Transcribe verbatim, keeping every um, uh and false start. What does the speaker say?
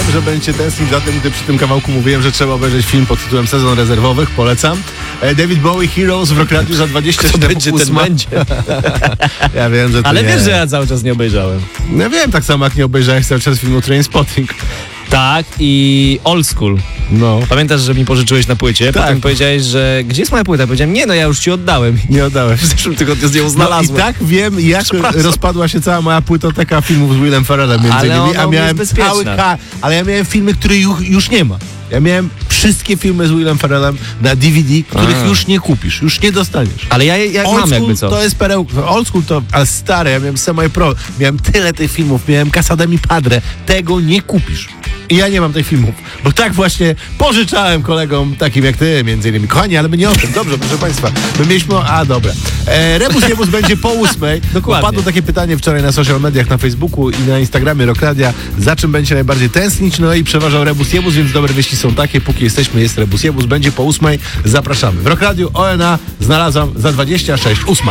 wiem, że będziecie tęsknić za tym, gdy przy tym kawałku mówiłem, że trzeba obejrzeć film pod tytułem Sezon Rezerwowych. Polecam. E, David Bowie, Heroes w Rock Radio za dwadzieścia siedem będzie, ten będzie. Ja wiem, że to Ale nie. wiesz, że ja cały czas nie obejrzałem. Ja wiem, tak samo jak nie obejrzałeś cały czas filmu Trainspotting. Tak, i Old School. No. Pamiętasz, że mi pożyczyłeś na płycie? Tak. Potem powiedziałeś, że gdzie jest moja płyta? Powiedziałem, nie, no ja już ci oddałem. Nie oddałeś. W zeszłym tygodniu z nią No znalazłem. i tak wiem, jak rozpadła się cała moja płytoteka filmów z Willem Ferrellem między Ale innymi, ona a miałem jest cały bezpieczna. ka- ale ja miałem filmy, których już, już nie ma. Ja miałem wszystkie filmy z Willem Ferrellem na D V D, których A. już nie kupisz, już nie dostaniesz. Ale ja, ja Old mam School jakby co. to jest perełka. Old School to, ale stare, ja miałem semi-pro, miałem tyle tych filmów, miałem Casa mi Padre, tego nie kupisz. I ja nie mam tych filmów, bo tak właśnie pożyczałem kolegom takim jak ty, między innymi. Kochani, ale my nie o tym. Dobrze, proszę państwa. My mieliśmy... A, dobra. E, Rebus Niebus będzie po ósmej. Dokładnie. Padło takie pytanie wczoraj na social mediach, na Facebooku i na Instagramie Rock Radia. Za czym będzie najbardziej tęsknić? No i przeważał Rebus Niebus, więc dobre wieści są takie. Póki jesteśmy, jest Rebus Niebus. Będzie po ósmej. Zapraszamy. W Rock Radiu O N A znalazłam za dwadzieścia sześć ósma.